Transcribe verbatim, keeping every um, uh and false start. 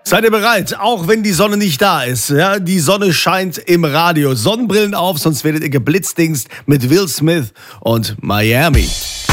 Seid ihr bereit? Auch wenn die Sonne nicht da ist. Ja, die Sonne scheint im Radio. Sonnenbrillen auf, sonst werdet ihr geblitzdingst mit Will Smith und Miami.